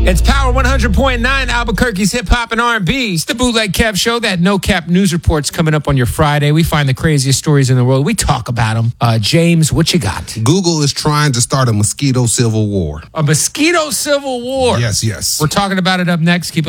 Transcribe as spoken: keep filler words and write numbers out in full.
It's Power one hundred point nine, Albuquerque's hip hop and R and B. It's the Bootleg Kev Show. That No Cap News Report's coming up on your Friday. We find the craziest stories in the world. We talk about them. Uh, James, what you got? Google is trying to start a mosquito civil war. A mosquito civil war. Yes, yes. We're talking about it up next. Keep